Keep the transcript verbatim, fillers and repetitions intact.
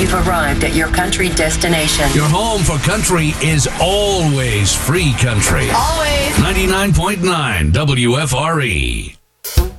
You've arrived at your country destination. Your home for country is always free country. Always. ninety-nine point nine W F R E.